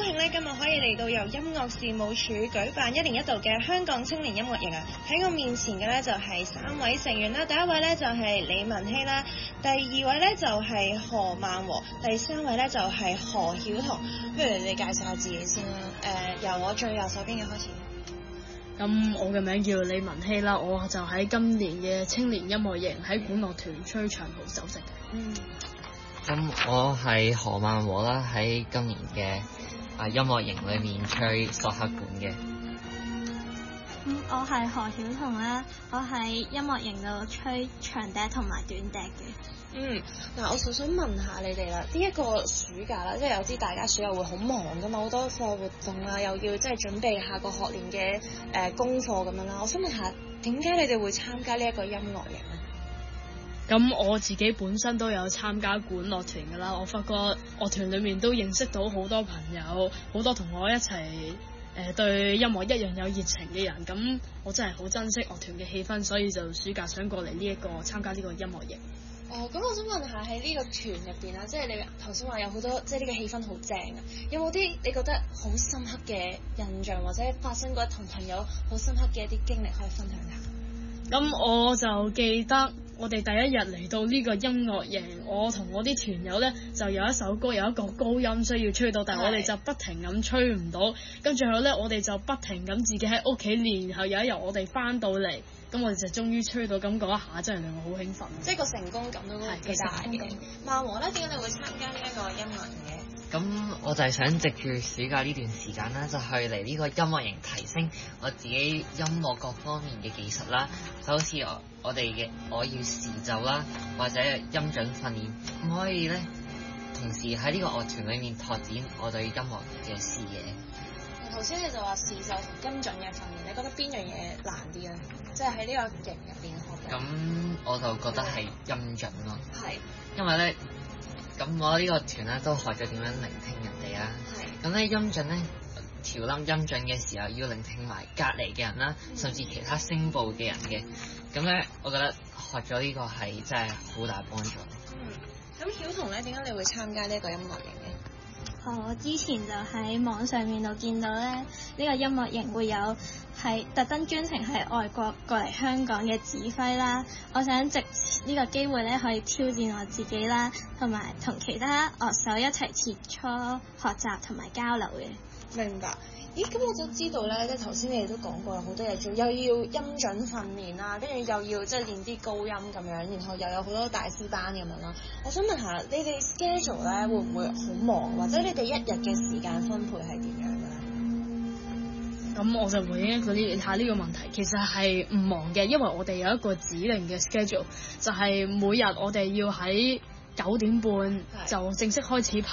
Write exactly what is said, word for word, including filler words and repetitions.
興咧今日可以嚟到由音樂事務處舉辦一年一度嘅香港青年音樂營啊！喺我面前嘅咧就係三位成員啦，第一位咧就係李雯希啦，第二位咧就係何曼和，第三位咧就係何曉彤。不如你介紹下自己先啦。誒、呃，由我最右手邊嘅開始。 咁我嘅名叫李雯希啦，我就喺今年嘅青年音樂營喺管樂團吹長號首席嘅。 嗯。 咁我係何曼和啦，喺今年嘅啊音樂營裏面吹索克管嘅。 嗯，我係何曉彤啦，我喺音樂營度吹長笛同埋短笛嘅。 嗯，嗱，我就想問下你哋啦，呢、這、一個暑假啦，即係有啲大家暑假會好忙噶嘛，好多課活動啊，又要即係準備下個學年嘅誒、呃、功課咁樣啦。我想問下，點解你哋會參加呢一個音樂營咧？ 咁我自己本身都有參加管樂團噶啦，我發覺樂團裏面都認識到好多朋友，好多同我一齊誒、呃、對音樂一樣有熱情嘅人，咁我真係好珍惜樂團嘅氣氛，所以就暑假想過嚟呢一個參加呢個音樂營。 哦，咁我想問下喺呢個團入邊啦，即係你頭先話有好多，即係呢個氣氛好正啊！有冇啲你覺得好深刻嘅印象，或者發生過同朋友好深刻嘅一啲經歷可以分享下？ 咁我就記得我哋第一日嚟到呢個音樂營，我同我啲團友呢就有一首歌有一個高音需要吹到，但係我哋就不停咁吹唔到，咁最後呢，我哋就不停咁自己喺屋企練，然後有一日我哋翻到嚟，咁我哋就終於吹到，咁嗰一下真係令我好興奮， 即係個成功感都幾大嘅。曼和呢，點解你會參加呢一個音樂營嘅？ 咁我就係想藉住暑假呢段時間啦，就去嚟呢個音樂營提升我自己音樂各方面嘅技術啦，就好似我我哋嘅我要視奏啦，或者音準訓練，咁可以咧同時喺呢個樂團裏面拓展我對音樂嘅視野。 頭先你就話視奏同音準嘅訓練，你覺得邊樣嘢難啲咧？即係喺呢個營入邊學嘅。 咁我就覺得係音準咯。 係。 因為咧。咁我呢個團咧都學咗點樣聆聽人哋啦。係。咁咧音準咧調音音準嘅時候要聆聽埋隔離嘅人啦，嗯、甚至其他聲部嘅人嘅。咁咧，我覺得學咗呢個係真係好大幫助。 嗯。咁曉彤咧，點解你會參加呢一個音樂營嘅？ 我之前就喺網上面度見到咧，呢、這個音樂營會有係特登專程喺外國過嚟香港嘅指揮啦。我想藉呢個機會咧，可以挑戰我自己啦，同埋同其他樂手一齊切磋學習同埋交流嘅。 明白。咦，咁我就知道咧，即係頭先你哋都講過有好多嘢做，又要音準訓練啦，跟住又要即係練啲高音咁樣，然後又有好多大師班咁樣啦。我想問下，你哋 schedule 咧會唔會好忙，或者你哋一日嘅時間分配係點樣嘅咧？ 咁我就回應一個呢下呢個問題，其實係唔忙嘅，因為我哋有一個指令嘅 schedule，就係每日我哋要喺九點半就正式開始排。